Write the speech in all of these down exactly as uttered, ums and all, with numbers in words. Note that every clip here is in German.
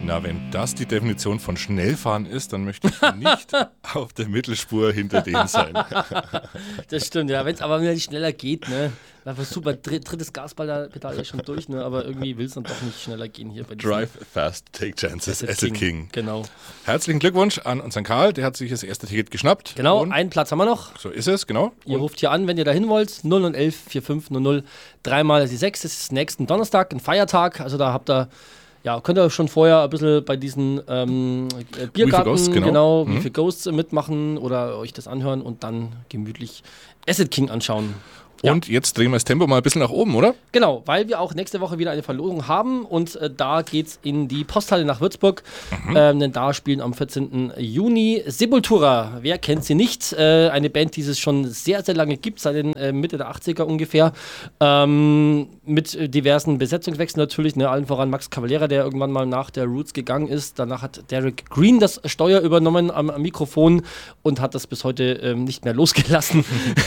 Na, wenn das die Definition von Schnellfahren ist, dann möchte ich nicht auf der Mittelspur hinter denen sein. Das stimmt, ja. Wenn es aber wieder schneller geht, ne? Einfach super, drittes Gaspedal ist schon durch, ne? Aber irgendwie will es dann doch nicht schneller gehen hier bei diesem Drive fast, take chances, Asset Asset King. King. Genau. Herzlichen Glückwunsch an unseren Karl, der hat sich das erste Ticket geschnappt. Genau, Und einen Platz haben wir noch. so ist es, genau. Ihr Und ruft hier an, wenn ihr da hin wollt. null null elf vier fünf null null dreimal die sechs. Das ist nächsten Donnerstag, ein Feiertag. Also da habt ihr, ja, könnt ihr schon vorher ein bisschen bei diesen ähm, Biergarten, Ghosts, genau, genau, mhm. wie viel Ghosts mitmachen oder euch das anhören und dann gemütlich Asset King anschauen. Und jetzt drehen wir das Tempo mal ein bisschen nach oben, oder? Genau, weil wir auch nächste Woche wieder eine Verlosung haben und äh, da geht's in die Posthalle nach Würzburg, mhm. ähm, denn da spielen am vierzehnten Juni Sepultura. Wer kennt sie nicht? Äh, eine Band, die es schon sehr, sehr lange gibt, seit den äh, Mitte der achtziger ungefähr, ähm, mit äh, diversen Besetzungswechseln natürlich, ne, allen voran Max Cavalera, der irgendwann mal nach der Roots gegangen ist. Danach hat Derek Green das Steuer übernommen am, am Mikrofon und hat das bis heute ähm, nicht mehr losgelassen.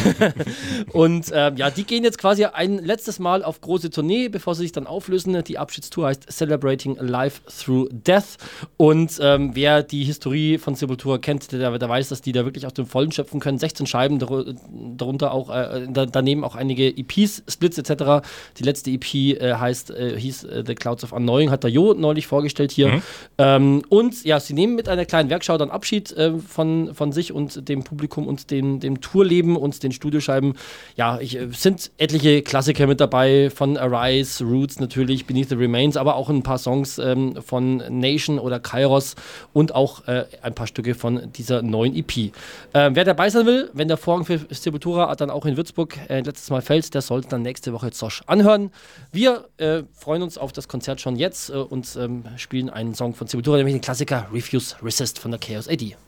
und äh, ja, die gehen jetzt quasi ein letztes Mal auf große Tournee, bevor sie sich dann auflösen. Die Abschiedstour heißt Celebrating Life Through Death. Und ähm, wer die Historie von Sepultura kennt, der, der weiß, dass die da wirklich aus dem Vollen schöpfen können. sechzehn Scheiben, darunter auch, äh, da, daneben auch einige E Ps, Splits et cetera. Die letzte E P äh, heißt, äh, hieß äh, The Clouds of Unknowing, hat der Jo neulich vorgestellt hier. Mhm. Ähm, und ja, sie nehmen mit einer kleinen Werkschau dann Abschied äh, von, von sich und dem Publikum und den, dem Tourleben und den Studioscheiben. Ja, ich Es sind etliche Klassiker mit dabei, von Arise, Roots natürlich, Beneath the Remains, aber auch ein paar Songs ähm, von Nation oder Kairos und auch äh, ein paar Stücke von dieser neuen E P. Äh, wer dabei sein will, wenn der Vorhang für Sepultura dann auch in Würzburg äh, letztes Mal fällt, der sollte dann nächste Woche Zosch anhören. Wir äh, freuen uns auf das Konzert schon jetzt äh, und ähm, spielen einen Song von Sepultura, nämlich den Klassiker Refuse Resist von der Chaos A D.